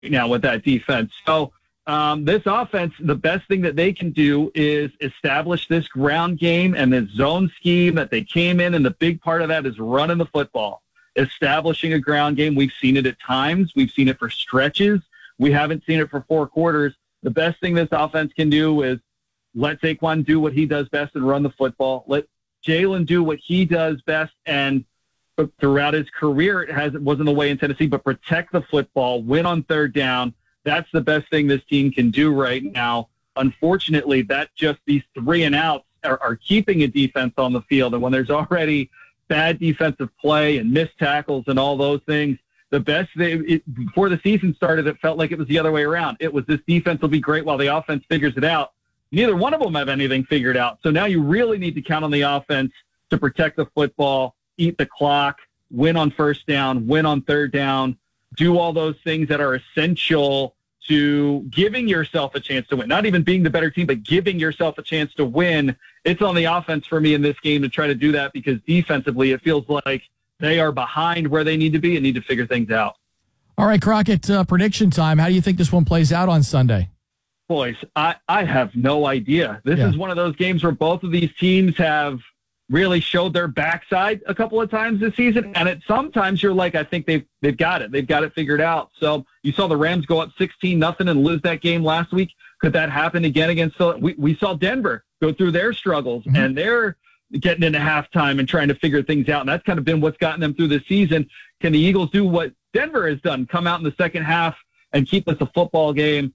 now with that defense. So this offense, the best thing that they can do is establish this ground game and this zone scheme that they came in, and the big part of that is running the football, establishing a ground game. We've seen it at times. We've seen it for stretches. We haven't seen it for 4 quarters. The best thing this offense can do is let Saquon do what he does best and run the football. Let Jalen do what he does best, and throughout his career, it wasn't the way in Tennessee, but protect the football, win on third down. That's the best thing this team can do right now. Unfortunately, these 3 and outs are keeping a defense on the field. And when there's already bad defensive play and missed tackles and all those things, the best thing, before the season started, it felt like it was the other way around. It was this defense will be great while the offense figures it out. Neither one of them have anything figured out. So now you really need to count on the offense to protect the football, eat the clock, win on first down, win on third down, do all those things that are essential to giving yourself a chance to win. Not even being the better team, but giving yourself a chance to win. It's on the offense for me in this game to try to do that, because defensively it feels like they are behind where they need to be and need to figure things out. All right, Crockett, prediction time. How do you think this one plays out on Sunday? Boys, I have no idea. This is one of those games where both of these teams have really showed their backside a couple of times this season, and sometimes you're like, I think they've got it. They've got it figured out. So you saw the Rams go up 16-0 and lose that game last week. Could that happen again against we saw Denver go through their struggles, and they're getting into halftime and trying to figure things out, and that's kind of been what's gotten them through this season. Can the Eagles do what Denver has done, come out in the second half and keep this a football game?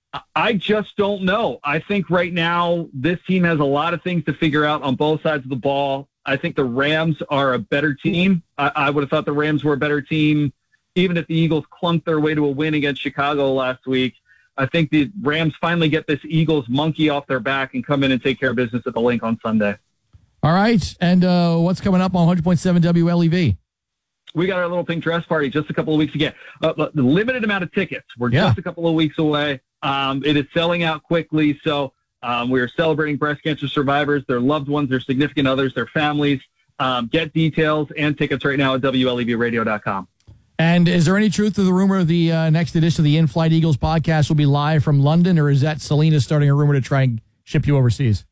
I just don't know. I think right now this team has a lot of things to figure out on both sides of the ball. I think the Rams are a better team. I would have thought the Rams were a better team even if the Eagles clunked their way to a win against Chicago last week. I think the Rams finally get this Eagles monkey off their back and come in and take care of business at the Link on Sunday. All right. And what's coming up on 100.7 WLEV? We got our little pink dress party just a couple of weeks ago. The limited amount of tickets. We're just a couple of weeks away. It is selling out quickly, so we are celebrating breast cancer survivors, their loved ones, their significant others, their families. Get details and tickets right now at WLEVradio.com. And is there any truth to the rumor the next edition of the In-Flight Eagles podcast will be live from London, or is that Selena starting a rumor to try and ship you overseas?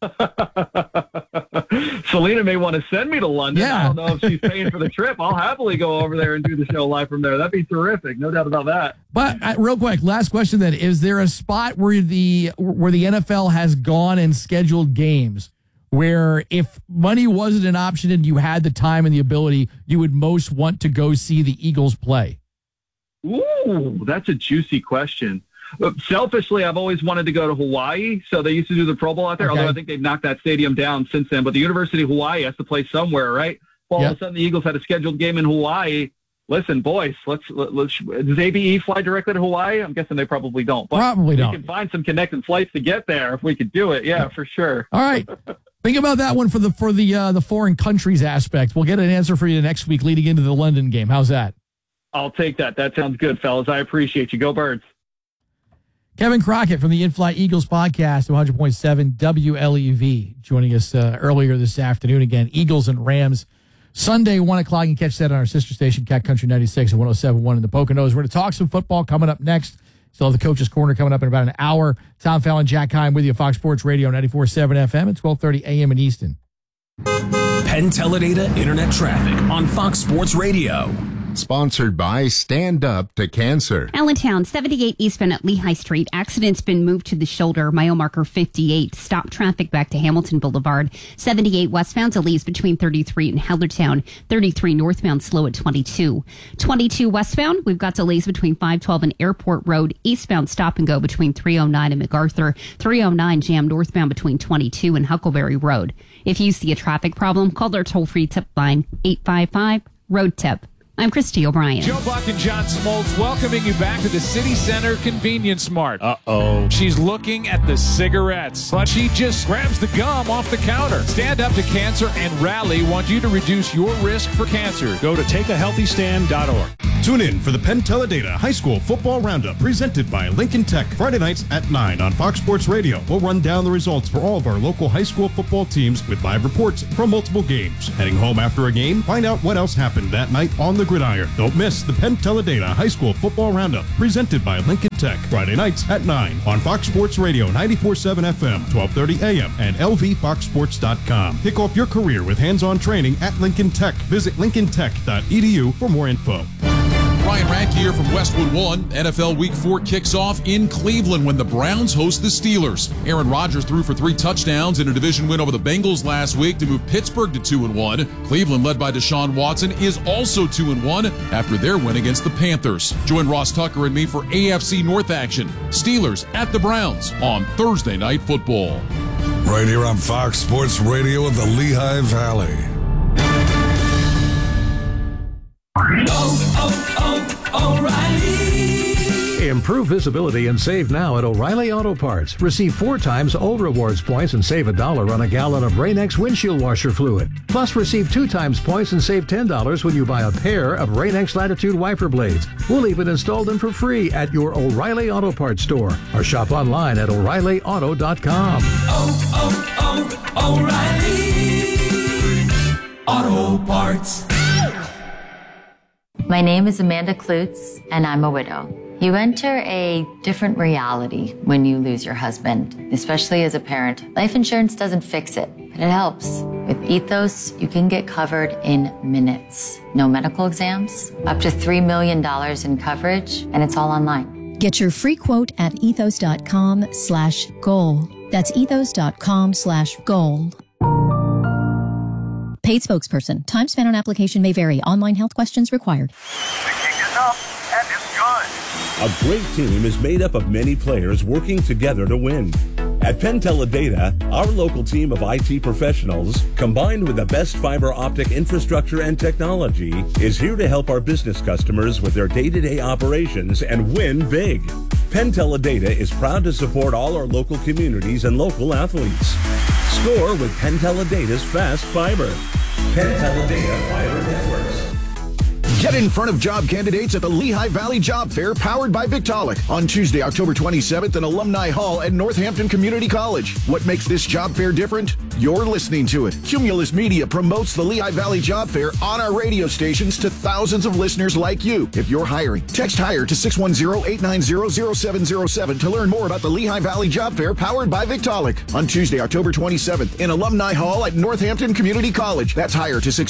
Selena may want to send me to London. Yeah. I don't know if she's paying for the trip. I'll happily go over there and do the show live from there. That'd be terrific. No doubt about that. But real quick, last question then. Is there a spot where the NFL has gone and scheduled games where if money wasn't an option and you had the time and the ability, you would most want to go see the Eagles play? Ooh, that's a juicy question. Selfishly, I've always wanted to go to Hawaii, so they used to do the Pro Bowl out there, although I think they've knocked that stadium down since then. But the University of Hawaii has to play somewhere, right? Well, all of a sudden the Eagles had a scheduled game in Hawaii. Listen, boys, let's does ABE fly directly to Hawaii? I'm guessing they probably don't. But probably don't. We can find some connecting flights to get there if we could do it. Yeah, for sure. All right. Think about that one for the foreign countries aspect. We'll get an answer for you next week leading into the London game. How's that? I'll take that. That sounds good, fellas. I appreciate you. Go Birds. Kevin Crockett from the In-Flight Eagles podcast, 100.7 WLEV, joining us earlier this afternoon. Again, Eagles and Rams, Sunday, 1 o'clock. You can catch that on our sister station, Cat Country 96 and 107.1 in the Poconos. We're going to talk some football coming up next. Still have the Coach's Corner coming up in about an hour. Tom Fallon, Jack Heim with you, Fox Sports Radio, 94.7 FM and 12:30 a.m. in Easton. Penn Teledata Internet Traffic on Fox Sports Radio. Sponsored by Stand Up to Cancer. Allentown, 78 eastbound at Lehigh Street. Accident's been moved to the shoulder. Mile marker 58. Stop traffic back to Hamilton Boulevard. 78 westbound delays between 33 and Hellertown. 33 northbound slow at 22. 22 westbound, we've got delays between 512 and Airport Road. Eastbound stop and go between 309 and MacArthur. 309 jam northbound between 22 and Huckleberry Road. If you see a traffic problem, call our toll-free tip line 855-ROAD-TIP. I'm Christy O'Brien. Joe Buck and John Smoltz welcoming you back to the City Center Convenience Mart. Uh-oh. She's looking at the cigarettes, but she just grabs the gum off the counter. Stand Up to Cancer and Rally want you to reduce your risk for cancer. Go to takeahealthystand.org. Tune in for the Penn Teledata High School Football Roundup presented by Lincoln Tech. Friday nights at 9 on Fox Sports Radio. We'll run down the results for all of our local high school football teams with live reports from multiple games. Heading home after a game, find out what else happened that night on the gridiron. Don't miss the Penn Teledata High School Football Roundup, presented by Lincoln Tech, Friday nights at 9 on Fox Sports Radio 94.7 FM, 1230 AM, and lvfoxsports.com. Kick off your career with hands-on training at Lincoln Tech. Visit lincolntech.edu for more info. Ryan Radke here from Westwood One. NFL Week 4 kicks off in Cleveland when the Browns host the Steelers. Aaron Rodgers threw for 3 touchdowns in a division win over the Bengals last week to move Pittsburgh to 2-1. Cleveland, led by Deshaun Watson, is also 2-1 after their win against the Panthers. Join Ross Tucker and me for AFC North action. Steelers at the Browns on Thursday Night Football. Right here on Fox Sports Radio of the Lehigh Valley. O'Reilly. Improve visibility and save now at O'Reilly Auto Parts. Receive 4 times old rewards points and save $1 on a gallon of Rain-X windshield washer fluid. Plus, receive 2 times points and save $10 when you buy a pair of Rain-X Latitude wiper blades. We'll even install them for free at your O'Reilly Auto Parts store or shop online at O'ReillyAuto.com. O'Reilly Auto Parts. My name is Amanda Klutz, and I'm a widow. You enter a different reality when you lose your husband, especially as a parent. Life insurance doesn't fix it, but it helps. With Ethos, you can get covered in minutes. No medical exams, up to $3 million in coverage, and it's all online. Get your free quote at ethos.com/goal. That's ethos.com/goal. Paid spokesperson. Time spent on application may vary. Online health questions required. The kick is up, and it's good. A great team is made up of many players working together to win. At Penn Teledata, our local team of IT professionals, combined with the best fiber optic infrastructure and technology, is here to help our business customers with their day-to-day operations and win big. Penn Teledata is proud to support all our local communities and local athletes. Score with Penn Teledata's fast fiber. Penn Teledata Fiber Networks. Get in front of job candidates at the Lehigh Valley Job Fair powered by Victaulic on Tuesday, October 27th in Alumni Hall at Northampton Community College. What makes this job fair different? You're listening to it. Cumulus Media promotes the Lehigh Valley Job Fair on our radio stations to thousands of listeners like you. If you're hiring, text HIRE to 610-890-0707 to learn more about the Lehigh Valley Job Fair powered by Victaulic on Tuesday, October 27th in Alumni Hall at Northampton Community College. That's HIRE to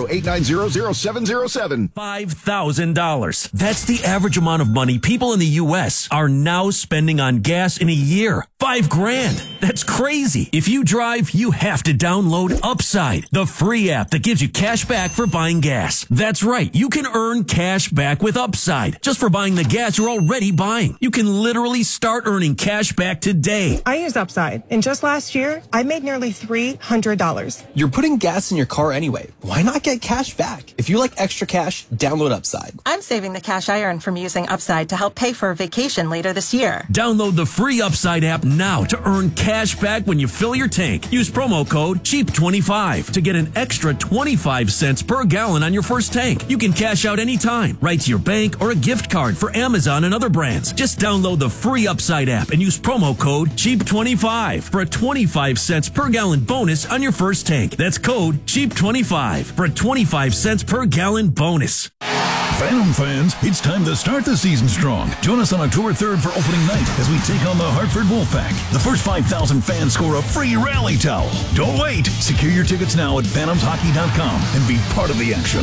610-890-0707. $5,000. That's the average amount of money people in the U.S. are now spending on gas in a year. $5,000. That's crazy. If you drive, you have to download Upside, the free app that gives you cash back for buying gas. That's right. You can earn cash back with Upside just for buying the gas you're already buying. You can literally start earning cash back today. I use Upside, and just last year, I made nearly $300. You're putting gas in your car anyway. Why not get cash back? If you like extra cash, download Upside. I'm saving the cash I earn from using Upside to help pay for a vacation later this year. Download the free Upside app now to earn cash back when you fill your tank. Use promo code CHEAP25 to get an extra 25 cents per gallon on your first tank. You can cash out anytime, right to your bank or a gift card for Amazon and other brands. Just download the free Upside app and use promo code CHEAP25 for a 25 cents per gallon bonus on your first tank. That's code CHEAP25 for a 25 cents per gallon bonus. Phantom fans, it's time to start the season strong. Join us on October 3rd for opening night as we take on the Hartford Wolfpack. The first 5,000 fans score a free rally towel. Don't wait. Secure your tickets now at phantomshockey.com and be part of the action.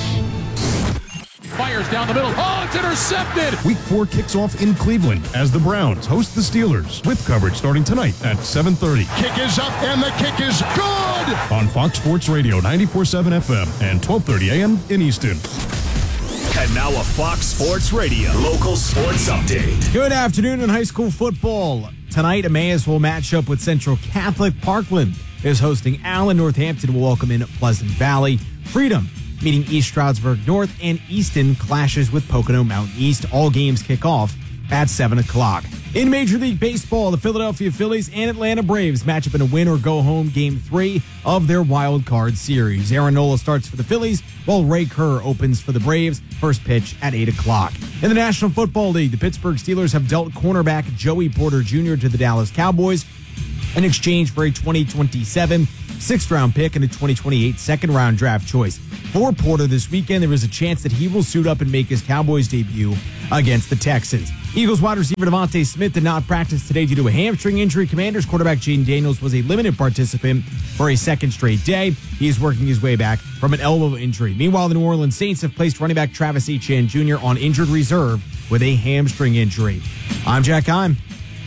Fires down the middle. Oh, it's intercepted. Week 4 kicks off in Cleveland as the Browns host the Steelers with coverage starting tonight at 7:30. Kick is up and the kick is good on Fox Sports Radio 94.7 FM and 12:30 AM in Easton. And now a Fox Sports Radio local sports update. Good afternoon in high school football. Tonight, Emmaus will match up with Central Catholic. Parkland is hosting Allen. Northampton will welcome in Pleasant Valley. Freedom meeting East Stroudsburg North, and Easton clashes with Pocono Mountain East. All games kick off at 7 o'clock. In Major League Baseball, the Philadelphia Phillies and Atlanta Braves match up in a win-or-go-home Game 3 of their wild card series. Aaron Nola starts for the Phillies, while Ray Kerr opens for the Braves. First pitch at 8 o'clock. In the National Football League, the Pittsburgh Steelers have dealt cornerback Joey Porter Jr. to the Dallas Cowboys in exchange for a 2027 6th-round pick and a 2028 second-round draft choice. For Porter this weekend, there is a chance that he will suit up and make his Cowboys debut against the Texans. Eagles wide receiver Devontae Smith did not practice today due to a hamstring injury. Commanders quarterback Jaden Daniels was a limited participant for a second straight day. He is working his way back from an elbow injury. Meanwhile, the New Orleans Saints have placed running back Travis Etienne Jr. on injured reserve with a hamstring injury. I'm Jack Heim.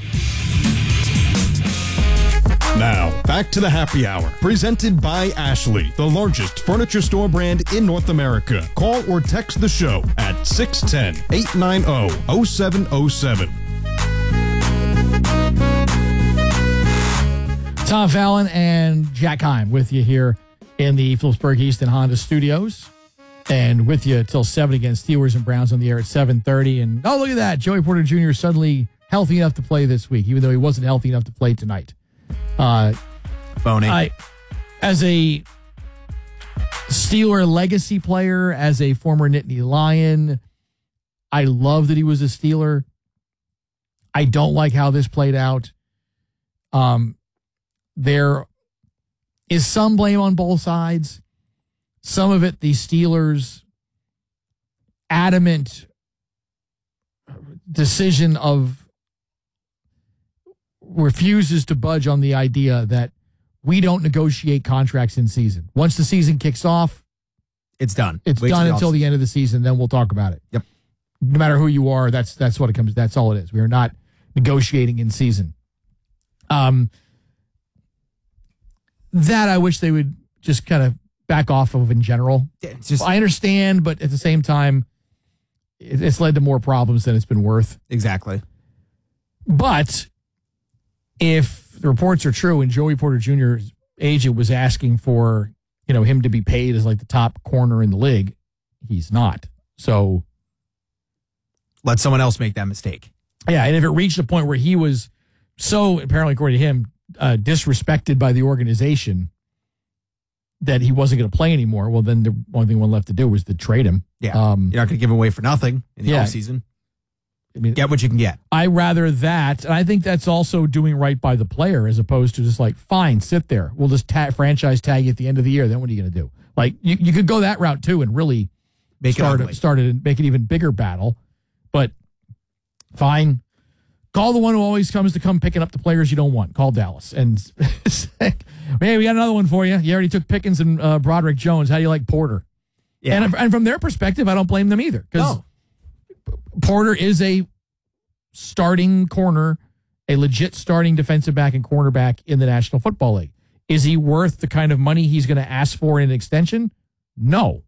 Now, back to the happy hour, presented by Ashley, the largest furniture store brand in North America. Call or text the show at 610-890-0707. Tom Fallon and Jack Heim with you here in the Phillipsburg Easton Honda Studios. And with you till 7 against Steelers and Browns on the air at 7:30. And, oh, look at that. Joey Porter Jr. is suddenly healthy enough to play this week, even though he wasn't healthy enough to play tonight. Phony. As a Steeler legacy player, as a former Nittany Lion, I love that he was a Steeler. I don't like how this played out. There is some blame on both sides. Some of it, the Steelers' adamant decision of refuses to budge on the idea that we don't negotiate contracts in season. Once the season kicks off, it's done. It's done until the end of the season. Then we'll talk about it. Yep. No matter who you are, that's what it comes. That's all it is. We are not negotiating in season. That I wish they would just kind of back off of in general. I understand, but at the same time, it's led to more problems than it's been worth. Exactly. But if the reports are true and Joey Porter Jr.'s agent was asking for, him to be paid as like the top corner in the league, he's not. So let someone else make that mistake. Yeah, and if it reached a point where he was so, apparently according to him, disrespected by the organization that he wasn't going to play anymore, well, then the only thing one left to do was to trade him. Yeah, you're not going to give him away for nothing in the offseason. I mean, get what you can get. I rather that, and I think that's also doing right by the player as opposed to just like, fine, sit there. We'll just franchise tag you at the end of the year. Then what are you going to do? Like, you could go that route too and really start it and make an even bigger battle. But fine, call the one who always comes to come picking up the players you don't want. Call Dallas and say, man, we got another one for you. You already took Pickens and Broderick Jones. How do you like Porter? Yeah. And from their perspective, I don't blame them either because Porter is a starting corner, a legit starting defensive back and cornerback in the National Football League. Is he worth the kind of money he's going to ask for in an extension? No.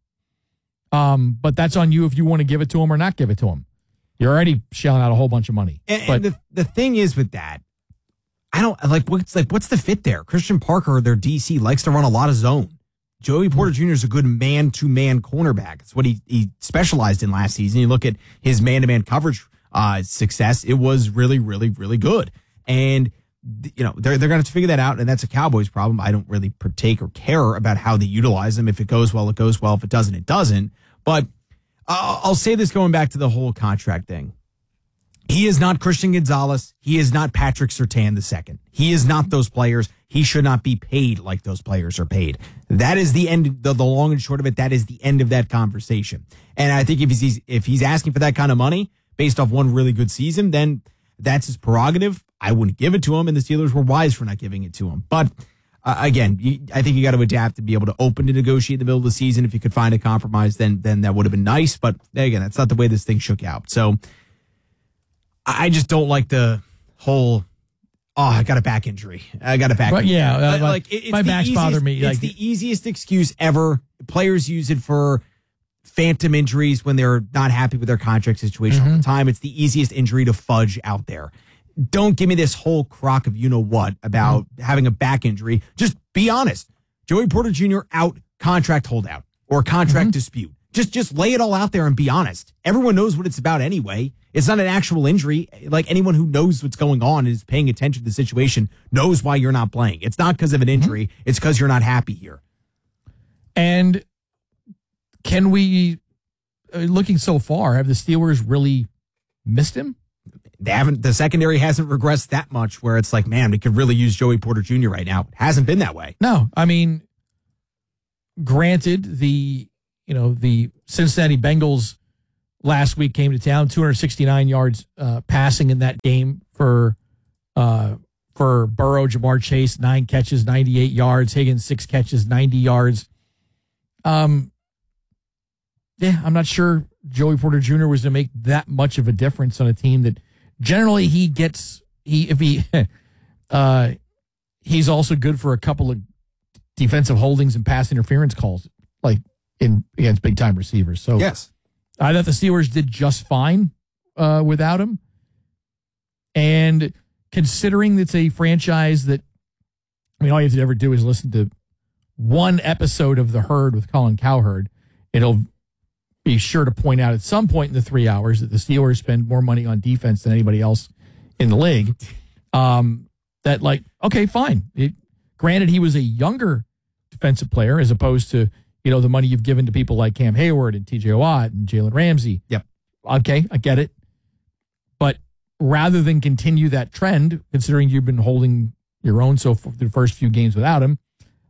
But that's on you if you want to give it to him or not give it to him. You're already shelling out a whole bunch of money. And the thing is with that, I don't what's the fit there? Christian Parker, their DC, likes to run a lot of zone. Joey Porter Jr. is a good man-to-man cornerback. It's what he specialized in last season. You look at his man-to-man coverage success; it was really, really, really good. And they're going to have to figure that out, and that's a Cowboys problem. I don't really partake or care about how they utilize them. If it goes well, it goes well. If it doesn't, it doesn't. But I'll say this going back to the whole contract thing. He is not Christian Gonzalez. He is not Patrick Surtain II. He is not those players. He should not be paid like those players are paid. That is the end, the long and short of it. That is the end of that conversation. And I think if he's asking for that kind of money based off one really good season, then that's his prerogative. I wouldn't give it to him, and the Steelers were wise for not giving it to him. But again, I think you got to adapt and be able to open to negotiate in the middle of the season. If you could find a compromise, then that would have been nice. But again, that's not the way this thing shook out. So I just don't like the whole, I got a back injury. I got a back injury. Yeah, my back's bothering me. It's the easiest excuse ever. Players use it for phantom injuries when they're not happy with their contract situation all the time. It's the easiest injury to fudge out there. Don't give me this whole crock of you-know-what about having a back injury. Just be honest. Joey Porter Jr. out, contract holdout or contract dispute. Just lay it all out there and be honest. Everyone knows what it's about anyway. It's not an actual injury. Like anyone who knows what's going on and is paying attention to the situation knows why you're not playing. It's not because of an injury. It's because you're not happy here. And can we, looking so far, have the Steelers really missed him? The secondary hasn't regressed that much where it's like, man, we could really use Joey Porter Jr. right now. It hasn't been that way. No, I mean, granted, the Cincinnati Bengals last week came to town, 269 yards passing in that game for Burrow. Jamar Chase, 9 catches, 98 yards. Higgins, 6 catches, 90 yards. I'm not sure Joey Porter Jr. was to make that much of a difference on a team that generally he's also good for a couple of defensive holdings and pass interference calls, like against big time receivers. So yes, I thought the Steelers did just fine without him. And considering it's a franchise that, I mean, all you have to ever do is listen to one episode of The Herd with Colin Cowherd. It'll be sure to point out at some point in the 3 hours that the Steelers spend more money on defense than anybody else in the league. That, like, okay, fine. Granted, he was a younger defensive player as opposed to, the money you've given to people like Cam Hayward and TJ Watt and Jalen Ramsey. Yep. Okay, I get it. But rather than continue that trend, considering you've been holding your own for the first few games without him,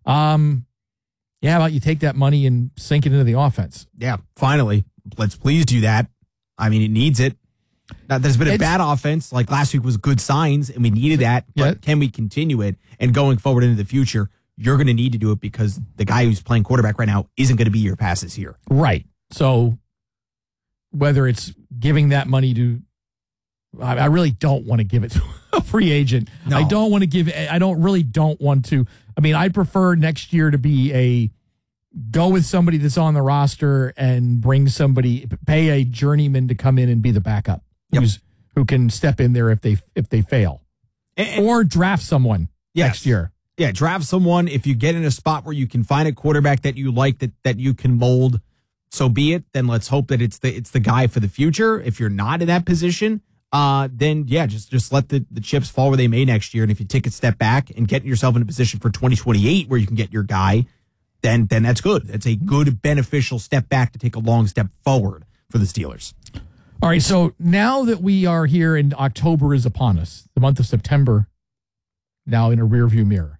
how about you take that money and sink it into the offense? Yeah, finally. Let's please do that. I mean, it needs it. Now, there's been a bad offense. Like last week was good signs, and we needed that. But can we continue it? And going forward into the future, you're going to need to do it because the guy who's playing quarterback right now isn't going to be your passes here. Right. So whether it's giving that money to, I really don't want to give it to a free agent. No. I don't want to. I mean, I'd prefer next year to be go with somebody that's on the roster and pay a journeyman to come in and be the backup. Yep. Who can step in there if they fail. Or draft someone next year. Yeah, draft someone. If you get in a spot where you can find a quarterback that you like, that you can mold, so be it. Then let's hope that it's the guy for the future. If you're not in that position, then just let the chips fall where they may next year. And if you take a step back and get yourself in a position for 2028 where you can get your guy, then that's good. That's a good beneficial step back to take a long step forward for the Steelers. All right, so now that we are here and October is upon us, the month of September now in a rearview mirror,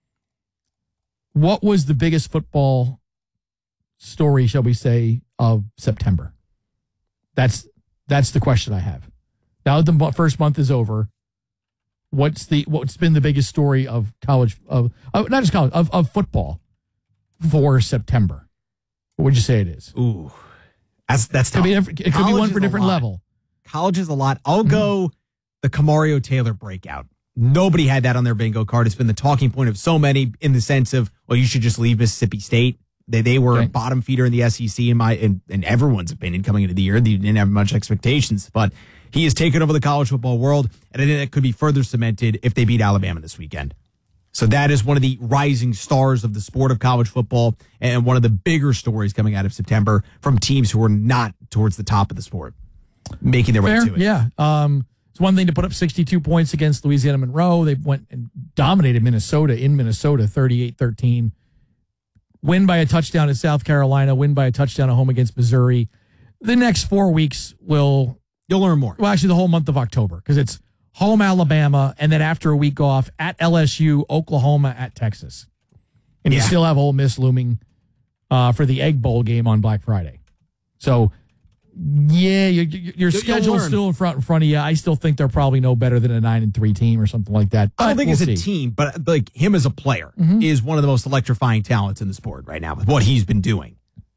what was the biggest football story, shall we say, of September? That's the question I have. Now that the first month is over, what's been the biggest story of of football for September? What would you say it is? Ooh, that's tough. It could be one for a different level. College is a lot. I'll go the Kamario Taylor breakout. Nobody had that on their bingo card. It's been the talking point of so many in the sense of, well, you should just leave Mississippi State. They were a bottom feeder in the SEC in everyone's opinion coming into the year. They didn't have much expectations, but he has taken over the college football world, and I think that could be further cemented if they beat Alabama this weekend. So that is one of the rising stars of the sport of college football and one of the bigger stories coming out of September from teams who are not towards the top of the sport, making their way to it. Yeah. It's one thing to put up 62 points against Louisiana Monroe. They went and dominated Minnesota in Minnesota, 38-13. Win by a touchdown at South Carolina, win by a touchdown at home against Missouri. The next 4 weeks you'll learn more. Well, actually the whole month of October, because it's home Alabama, and then after a week off at LSU, Oklahoma, at Texas. And you still have Ole Miss looming for the Egg Bowl game on Black Friday. So, yeah, your schedule's still in front of you. I still think they're probably no better than a 9-3 team or something like that. I don't think it's a team, but like him as a player is one of the most electrifying talents in the sport right now with what he's been doing.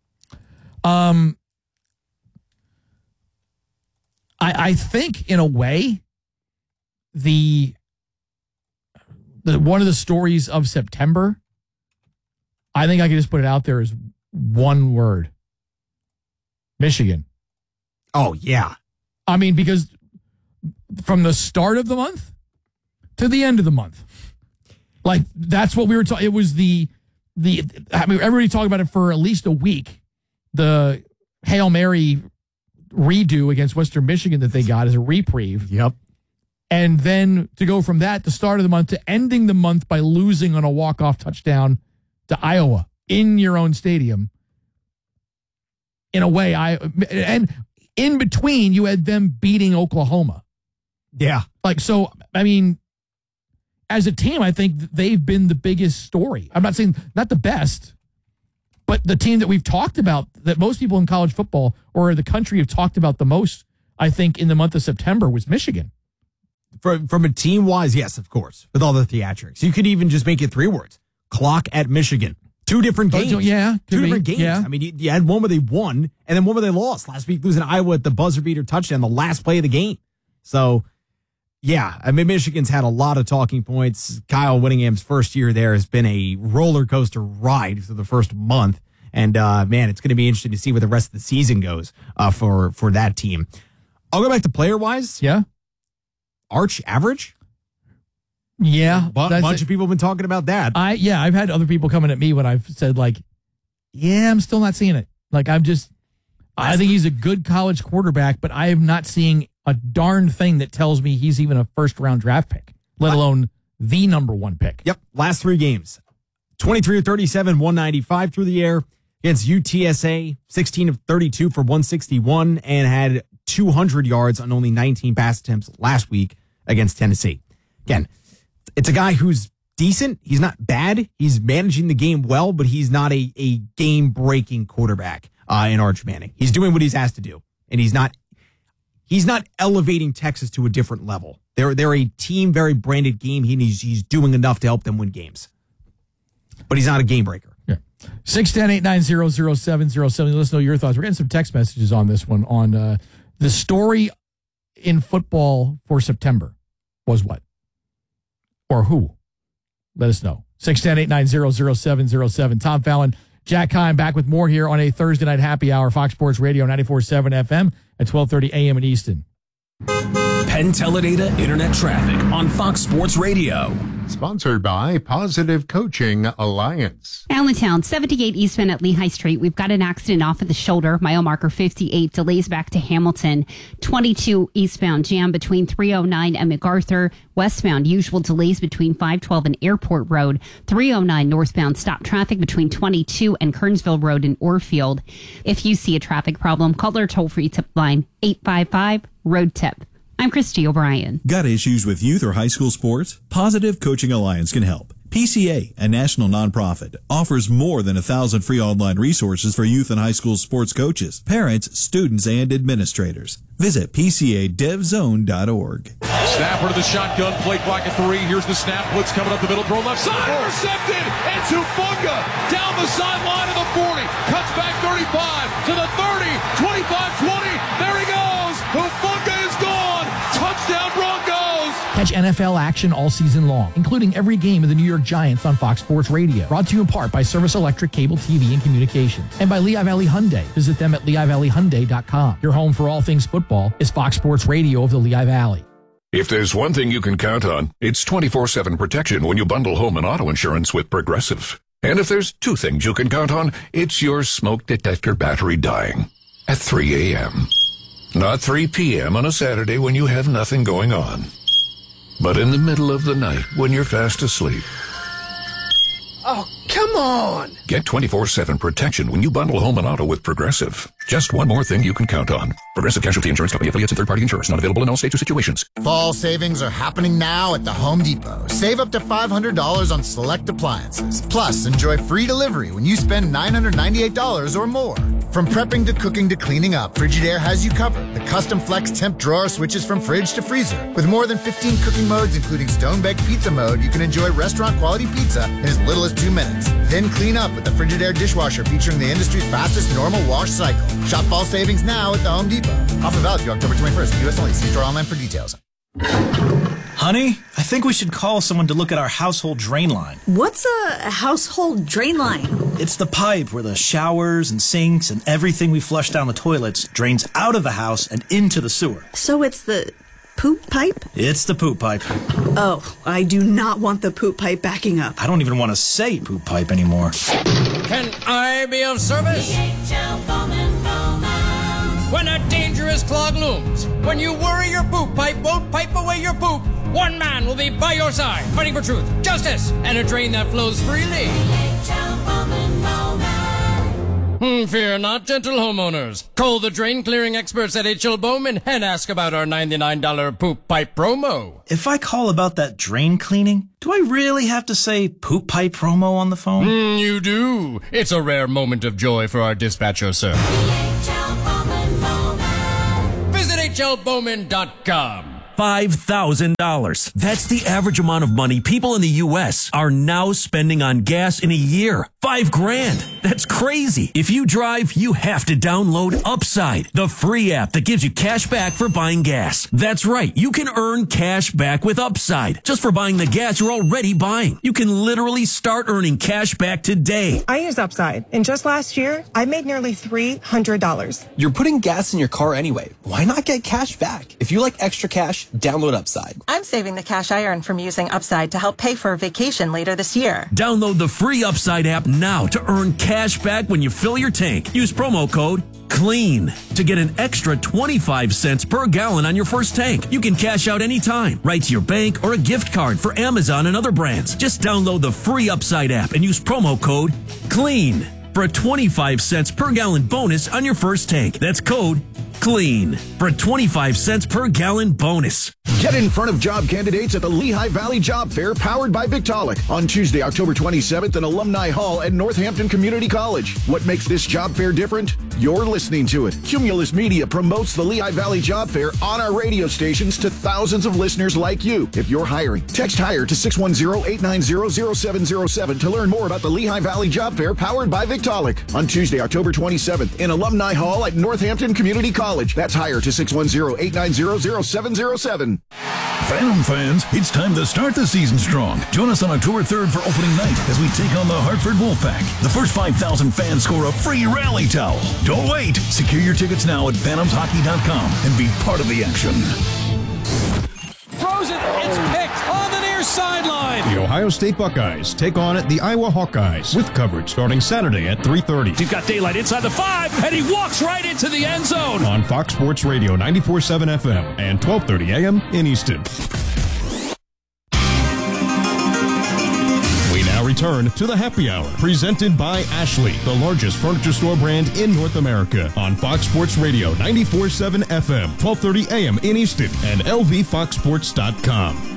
I think in a way, the one of the stories of September, I think I can just put it out there as one word: Michigan. Oh, yeah. I mean, because from the start of the month to the end of the month, like that's what we were talking. It was I mean, everybody talked about it for at least a week. The Hail Mary redo against Western Michigan that they got as a reprieve. Yep. And then to go from that, the start of the month, to ending the month by losing on a walk-off touchdown to Iowa in your own stadium. In a way, and in between, you had them beating Oklahoma. Yeah. Like, so, I mean, as a team, I think they've been the biggest story. I'm not saying not the best, but the team that we've talked about, that most people in college football or the country have talked about the most, I think, in the month of September was Michigan. From a team-wise, yes, of course, with all the theatrics. You could even just make it 3 words. Clock at Michigan. 2 different games. Yeah. 2 different games. Yeah. I mean, you had one where they won and then one where they lost. Last week, losing Iowa at the buzzer beater touchdown, the last play of the game. So, yeah, I mean, Michigan's had a lot of talking points. Kyle Whittingham's first year there has been a roller coaster ride through the first month. And, man, it's going to be interesting to see where the rest of the season goes for that team. I'll go back to player-wise. Yeah. Arch average? Yeah. A bunch of people have been talking about that. I've had other people coming at me when I've said, like, yeah, I'm still not seeing it. Like, I think he's a good college quarterback, but I am not seeing a darn thing that tells me he's even a first-round draft pick, let alone the number 1 pick. Yep. Last 3 games. 23 of 37, 195 through the air. Against UTSA, 16 of 32 for 161, and had 200 yards on only 19 pass attempts last week against Tennessee. Again, it's a guy who's decent. He's not bad. He's managing the game well, but he's not a game-breaking quarterback in Arch Manning. He's doing what he's asked to do, and he's not elevating Texas to a different level. They're a team, very branded game, and he's doing enough to help them win games. But he's not a game breaker. Yeah. 610-890-0707. Let us know your thoughts. We're getting some text messages on this one on the story in football for September was what? Or who? Let us know. 610-890-0707. Tom Fallon, Jack Kine back with more here on a Thursday night happy hour. Fox Sports Radio 94.7 FM at 12:30 a.m. in Easton. Penn Teledata Internet Traffic on Fox Sports Radio. Sponsored by Positive Coaching Alliance. Allentown, 78 eastbound at Lehigh Street. We've got an accident off of the shoulder. Mile marker 58. Delays back to Hamilton. 22 eastbound jam between 309 and MacArthur. Westbound, usual delays between 512 and Airport Road. 309 northbound, stop traffic between 22 and Kernsville Road in Orfield. If you see a traffic problem, call our toll-free tip line, 855-ROAD-TIP. I'm Christy O'Brien. Got issues with youth or high school sports? Positive Coaching Alliance can help. PCA, a national nonprofit, offers more than 1,000 free online resources for youth and high school sports coaches, parents, students, and administrators. Visit PCADevZone.org. Snapper to the shotgun, play clock at 3. Here's the snap, blitz coming up the middle, throw left side, intercepted. It's Hufanga down the sideline of the 40, cuts back 35 to the 30, 25-20. There he goes. Hufanga is gone. Touchdown Broncos. Catch NFL action all season long, including every game of the New York Giants on Fox Sports Radio. Brought to you in part by Service Electric Cable TV and Communications. And by Lehigh Valley Hyundai. Visit them at LehighValleyHyundai.com. Your home for all things football is Fox Sports Radio of the Lehigh Valley. If there's one thing you can count on, it's 24/7 protection when you bundle home and auto insurance with Progressive. And if there's 2 things you can count on, it's your smoke detector battery dying at 3 a.m. Not 3 p.m. on a Saturday when you have nothing going on, but in the middle of the night when you're fast asleep. Oh, come on! Get 24/7 protection when you bundle home and auto with Progressive. Just one more thing you can count on. Progressive Casualty Insurance Company, affiliates, and third-party insurers. Not available in all states or situations. Fall savings are happening now at the Home Depot. Save up to $500 on select appliances. Plus, enjoy free delivery when you spend $998 or more. From prepping to cooking to cleaning up, Frigidaire has you covered. The custom flex temp drawer switches from fridge to freezer. With more than 15 cooking modes, including stone-baked pizza mode, you can enjoy restaurant-quality pizza in as little as 2 minutes. Then clean up with the Frigidaire dishwasher featuring the industry's fastest normal wash cycle. Shop fall savings now at the Home Depot. Offer valid through October 21st. U.S. only. See store online for details. Honey, I think we should call someone to look at our household drain line. What's a household drain line? It's the pipe where the showers and sinks and everything we flush down the toilets drains out of the house and into the sewer. So it's the poop pipe? It's the poop pipe. Oh, I do not want the poop pipe backing up. I don't even want to say poop pipe anymore. Can I be of service? When a dangerous clog looms, when you worry your poop pipe won't pipe away your poop, one man will be by your side, fighting for truth, justice, and a drain that flows freely. Fear not, gentle homeowners. Call the drain clearing experts at H.L. Bowman and ask about our $99 poop pipe promo. If I call about that drain cleaning, do I really have to say poop pipe promo on the phone? You do. It's a rare moment of joy for our dispatcher, sir. Visit hlbowman.com. $5,000. That's the average amount of money people in the U.S. are now spending on gas in a year. $5,000. That's crazy. If you drive, you have to download Upside, the free app that gives you cash back for buying gas. That's right. You can earn cash back with Upside just for buying the gas you're already buying. You can literally start earning cash back today. I use Upside, and just last year, I made nearly $300. You're putting gas in your car anyway. Why not get cash back? If you like extra cash, download Upside. I'm saving the cash I earn from using Upside to help pay for a vacation later this year. Download the free Upside app now to earn cash back when you fill your tank. Use promo code CLEAN to get an extra 25 cents per gallon on your first tank. You can cash out anytime, right to your bank or a gift card for Amazon and other brands. Just download the free Upside app and use promo code CLEAN for a 25 cents per gallon bonus on your first tank. That's code CLEAN for a 25 cents per gallon bonus. Get in front of job candidates at the Lehigh Valley Job Fair powered by Victaulic on Tuesday, October 27th in Alumni Hall at Northampton Community College. What makes this job fair different? You're listening to it. Cumulus Media promotes the Lehigh Valley Job Fair on our radio stations to thousands of listeners like you. If you're hiring, text HIRE to 610-890-0707 to learn more about the Lehigh Valley Job Fair powered by Victaulic on Tuesday, October 27th in Alumni Hall at Northampton Community College. That's HIRE to 610-890-0707. Phantom fans, it's time to start the season strong. Join us on October 3rd for opening night as we take on the Hartford Wolfpack. The first 5,000 fans score a free rally towel. Don't wait. Secure your tickets now at phantomshockey.com and be part of the action. Throws it. It's picked on the near sideline. The Ohio State Buckeyes take on the Iowa Hawkeyes with coverage starting Saturday at 3:30. He's got daylight inside the 5, and he walks right into the end zone. On Fox Sports Radio 94.7 FM and 12:30 a.m. in Easton. We now return to the Happy Hour, presented by Ashley, the largest furniture store brand in North America. On Fox Sports Radio 94.7 FM, 12:30 a.m. in Easton and lvfoxsports.com.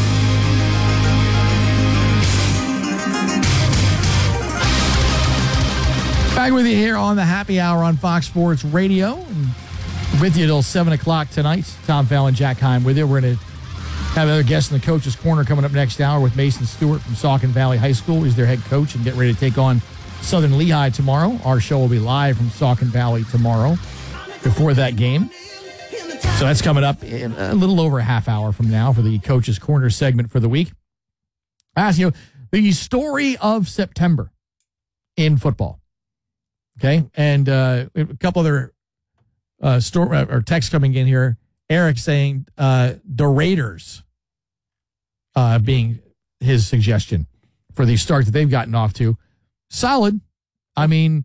Back with you here on the Happy Hour on Fox Sports Radio. And with you till 7 o'clock tonight. Tom Fallon, Jack Heim with you. We're going to have another guest in the Coach's Corner coming up next hour with Mason Stewart from Saucon Valley High School. He's their head coach and get ready to take on Southern Lehigh tomorrow. Our show will be live from Saucon Valley tomorrow before that game. So that's coming up in a little over a half hour from now for the Coach's Corner segment for the week. I ask you, the story of September in football. Okay, and a couple other texts coming in here. Eric saying the Raiders being his suggestion for the start that they've gotten off to. Solid. I mean,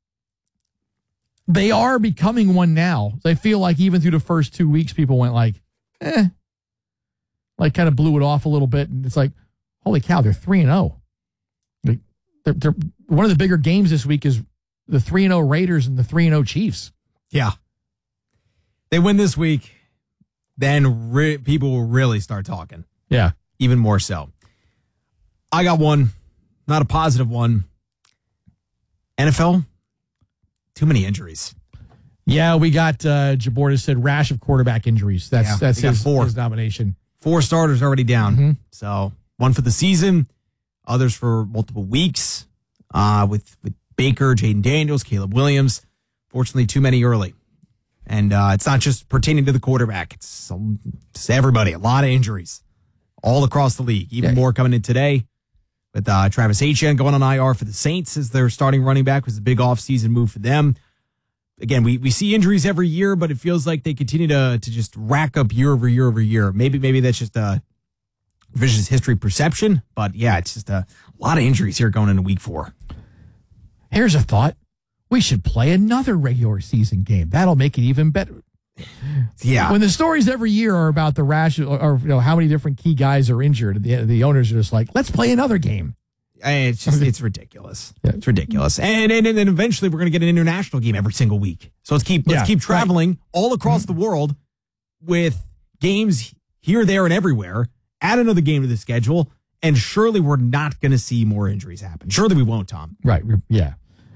they are becoming one now. I feel like even through the first 2 weeks, people went like kind of blew it off a little bit. And it's like, holy cow, they're 3-0. They're one of the bigger games this week is the 3-0 Raiders and the 3-0 Chiefs. Yeah. They win this week, then people will really start talking. Yeah. Even more so. I got one, not a positive one. NFL, too many injuries. Yeah, we got, Jaborda said, rash of quarterback injuries. That's his nomination. 4 starters already down. Mm-hmm. So, one for the season, others for multiple weeks, with Baker, Jaden Daniels, Caleb Williams. Fortunately, too many early. And it's not just pertaining to the quarterback. It's everybody. A lot of injuries all across the league. Even more coming in today with Travis Etienne going on IR for the Saints as their starting running back. Was a big offseason move for them. Again, we see injuries every year, but it feels like they continue to just rack up year over year over year. Maybe that's just a revisionist history perception. But, yeah, it's just a lot of injuries here going into week 4. Here's a thought. We should play another regular season game. That'll make it even better. Yeah. When the stories every year are about the rash or how many different key guys are injured, the owners are just like, let's play another game. It's ridiculous. Yeah. It's ridiculous. And eventually we're going to get an international game every single week. So let's keep traveling all across the world with games here, there, and everywhere. Add another game to the schedule, and surely we're not going to see more injuries happen. Surely we won't, Tom. Right. Yeah.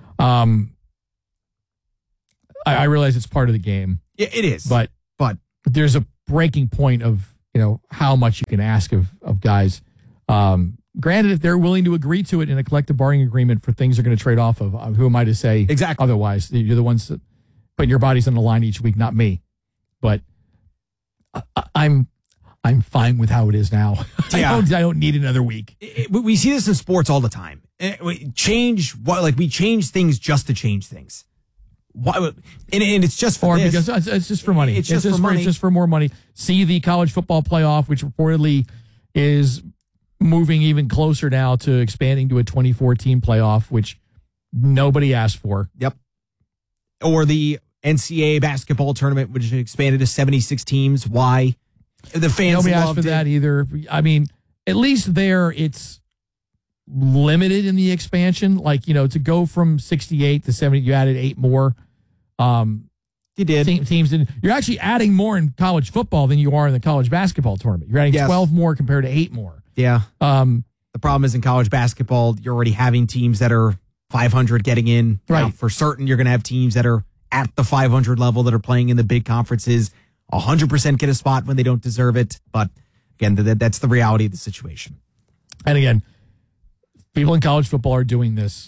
I realize it's part of the game. Yeah, it is. But there's a breaking point of, how much you can ask of guys. Granted, if they're willing to agree to it in a collective bargaining agreement for things they're going to trade off of, who am I to say exactly otherwise? You're the ones that putting your bodies on the line each week, not me. But I'm fine with how it is now. Yeah. I don't need another week. We see this in sports all the time. We change things just to change things. Why? And it's just for because it's just for money. It's just for more money. See the college football playoff, which reportedly is moving even closer now to expanding to a 2014 playoff, which nobody asked for. Yep. Or the NCAA basketball tournament, which expanded to 76 teams. Why? The fans nobody asked for that either. I mean, at least there it's limited in the expansion. Like, to go from 68 to 70, you added 8 more. You did. Teams. And you're actually adding more in college football than you are in the college basketball tournament. You're adding 12 more compared to 8 more. Yeah. The problem is in college basketball, you're already having teams that are 500 getting in. Right. Now, for certain, you're going to have teams that are at the 500 level that are playing in the big conferences. 100% get a spot when they don't deserve it. But again, that's the reality of the situation. And again, people in college football are doing this.